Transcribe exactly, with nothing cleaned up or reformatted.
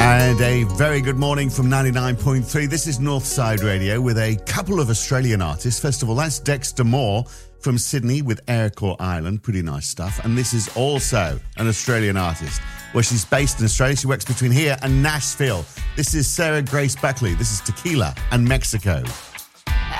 And a very good morning from ninety-nine point three. This is Northside Radio with a couple of Australian artists. First of all, that's Dexter Moore from Sydney with Aircore Island. Pretty nice stuff. And this is also an Australian artist. Well, she's based in Australia. She works between here and Nashville. This is Sarah Grace Buckley. This is Tequila and Mexico.